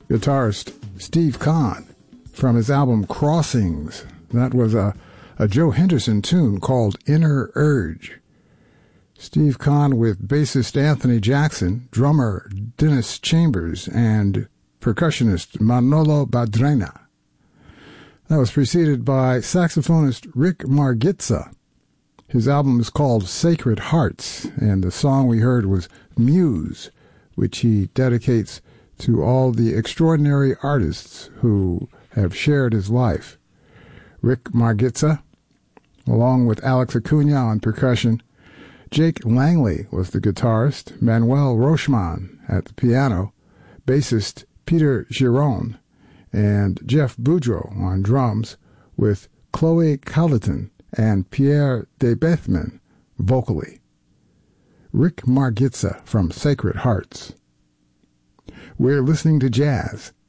guitarist Steve Kahn from his album Crossings. That was a Joe Henderson tune called Inner Urge. Steve Kahn with bassist Anthony Jackson, drummer Dennis Chambers, and percussionist Manolo Badrena. That was preceded by saxophonist Rick Margitza. His album is called Sacred Hearts, and the song we heard was Muse, which he dedicates to all the extraordinary artists who have shared his life. Rick Margitza, along with Alex Acuna on percussion. Jake Langley was the guitarist, Manuel Rochman at the piano, bassist Peter Giron, and Jeff Boudreau on drums, with Chloe Calderton and Pierre DeBethman vocally. Rick Margitza from Sacred Hearts. We're listening to jazz